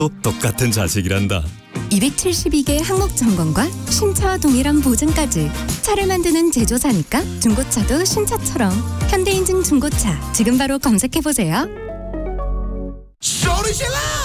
또 똑같은 자식이란다. 272개 항목 점검과 신차와 동일한 보증까지. 차를 만드는 제조사니까 중고차도 신차처럼. 현대인증 중고차 지금 바로 검색해보세요. 소리 질러!